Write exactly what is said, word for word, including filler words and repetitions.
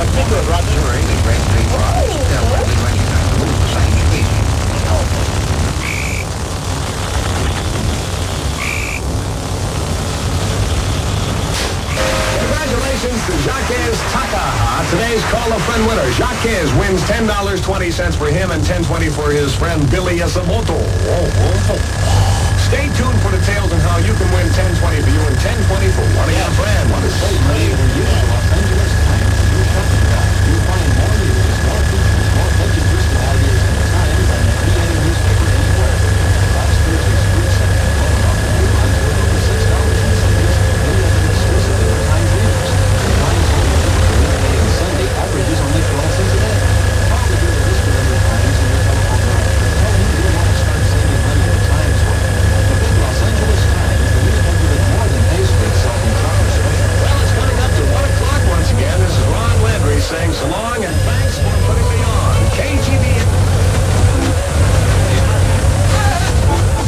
Congratulations to Jacques Takaha. Today's Call a Friend winner. Jacques wins ten dollars and twenty cents for him and ten dollars and twenty cents for his friend Billy Isamoto. Stay tuned for details on how you can win ten twenty for you and ten twenty for one of your friends.